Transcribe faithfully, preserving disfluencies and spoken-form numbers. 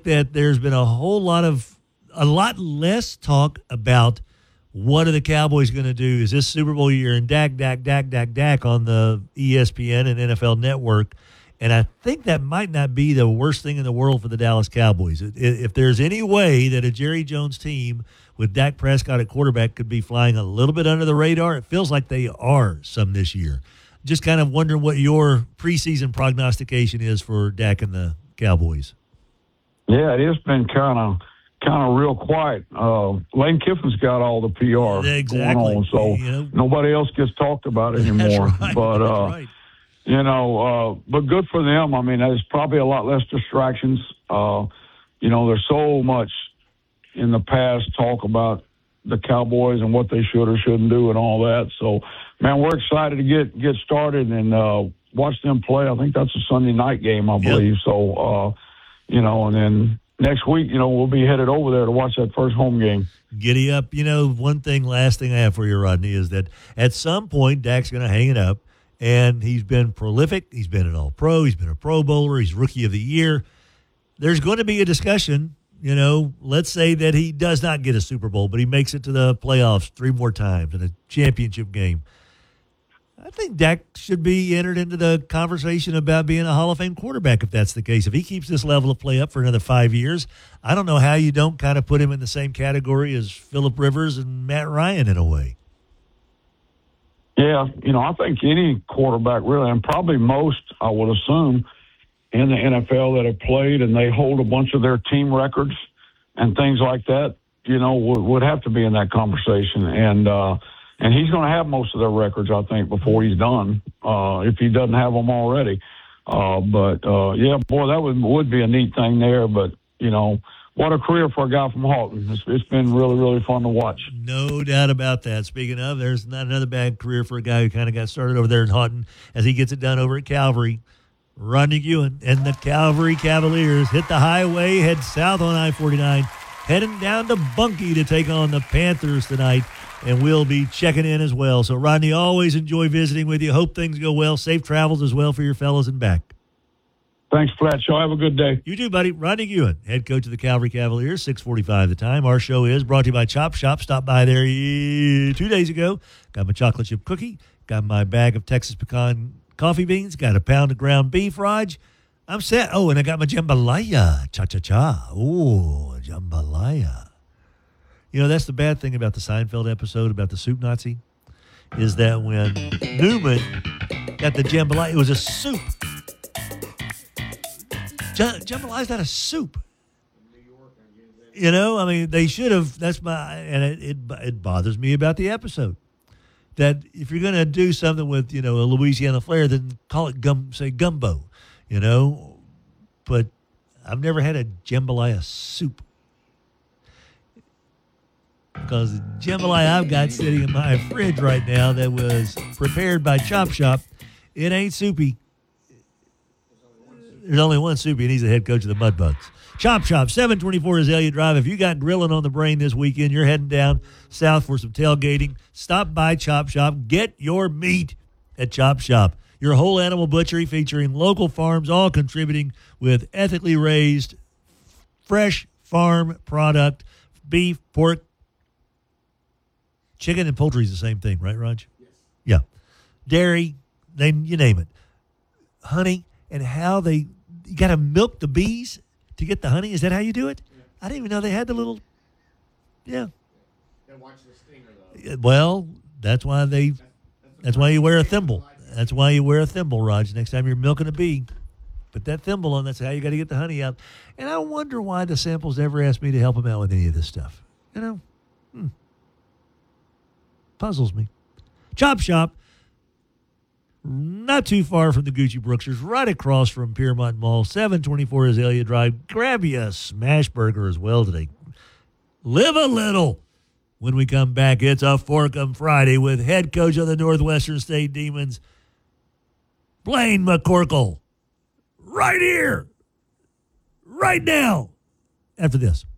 think that there's been a whole lot of, a lot less talk about what are the Cowboys going to do? Is this Super Bowl year? And Dak, Dak, Dak, Dak, Dak on the E S P N and N F L Network. And I think that might not be the worst thing in the world for the Dallas Cowboys. If there's any way that a Jerry Jones team with Dak Prescott at quarterback could be flying a little bit under the radar, it feels like they are some this year. Just kind of wondering what your preseason prognostication is for Dak and the Cowboys. Yeah, it has been kind of kind of real quiet. Uh, Lane Kiffin's got all the P R exactly. going on, so you know, nobody else gets talked about anymore. That's right. But uh, That's right. you know, uh, but good for them. I mean, there's probably a lot less distractions. Uh, you know, there's so much in the past talk about the Cowboys and what they should or shouldn't do and all that. So, man, we're excited to get get started and uh, watch them play. I think that's a Sunday night game, I believe. Yep. So, uh, you know, and then next week, you know, we'll be headed over there to watch that first home game. Giddy up. You know, one thing, last thing I have for you, Rodney, is that at some point Dak's going to hang it up. And he's been prolific. He's been an all-pro. He's been a Pro Bowler. He's Rookie of the Year. There's going to be a discussion, you know, let's say that he does not get a Super Bowl, but he makes it to the playoffs three more times in a championship game. I think Dak should be entered into the conversation about being a Hall of Fame quarterback if that's the case. If he keeps this level of play up for another five years, I don't know how you don't kind of put him in the same category as Phillip Rivers and Matt Ryan in a way. Yeah, you know, I think any quarterback really, and probably most, I would assume, in the N F L that have played and they hold a bunch of their team records and things like that, you know, would, would have to be in that conversation. And uh, and he's going to have most of their records, I think, before he's done, uh, if he doesn't have them already. Uh, but, uh, yeah, boy, that would, would be a neat thing there. But, you know, what a career for a guy from Halton. It's, it's been really, really fun to watch. No doubt about that. Speaking of, there's not another bad career for a guy who kind of got started over there in Halton as he gets it done over at Calvary. Rodney Ewan and the Calvary Cavaliers hit the highway, head south on I forty-nine, heading down to Bunkie to take on the Panthers tonight, and we'll be checking in as well. So, Rodney, always enjoy visiting with you. Hope things go well. Safe travels as well for your fellows and back. Thanks, Flat Show. Have a good day. You too, buddy. Rodney Ewan, head coach of the Calvary Cavaliers, six forty-five the time. Our show is brought to you by Chop Shop. Stopped by there two days ago. Got my chocolate chip cookie. Got my bag of Texas pecan coffee beans. Got a pound of ground beef, Raj. I'm set. Oh, and I got my jambalaya. Cha-cha-cha. Oh, jambalaya. You know, that's the bad thing about the Seinfeld episode about the soup Nazi is that when Newman got the jambalaya, it was a soup. Jambalaya is not a soup. You know, I mean, they should have. That's my, and it, it it bothers me about the episode that if you're going to do something with, you know, a Louisiana flair, then call it gum, say gumbo, you know. But I've never had a jambalaya soup because the jambalaya I've got sitting in my fridge right now that was prepared by Chop Shop, it ain't soupy. There's only one soupy, and he's the head coach of the Mudbugs. Chop Shop, seven twenty-four Azalea Drive. If you got grilling on the brain this weekend, you're heading down south for some tailgating, stop by Chop Shop. Get your meat at Chop Shop. Your whole animal butchery featuring local farms, all contributing with ethically raised, fresh farm product, beef, pork, chicken, and poultry is the same thing, right, Raj? Yes. Yeah. Dairy, they, you name it. Honey, and how they, you got to milk the bees to get the honey. Is that how you do it? Yeah. I didn't even know they had the little, yeah. And watch the stinger, though. Well, that's why they, that's, that's, that's why you wear a thimble. That's why you wear a thimble, Raj, next time you're milking a bee. Put that thimble on. That's how you got to get the honey out. And I wonder why the samples never asked me to help them out with any of this stuff. You know? Hmm. Puzzles me. Chop Shop. Not too far from the Gucci Brooksers, right across from Piermont Mall, seven twenty-four Azalea Drive. Grab you a smash burger as well today. Live a little. When we come back, it's a Forkum Friday with head coach of the Northwestern State Demons, Blaine McCorkle. Right here. Right now. After this.